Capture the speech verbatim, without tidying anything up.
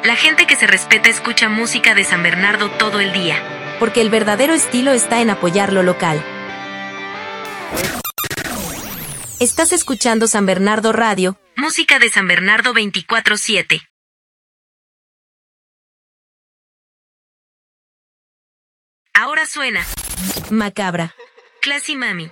La gente que se respeta escucha música de San Bernardo todo el día. Porque el verdadero estilo está en apoyar lo local. Estás escuchando San Bernardo Radio. Música de San Bernardo veinticuatro siete. Ahora suena Macabra. Classy Mami.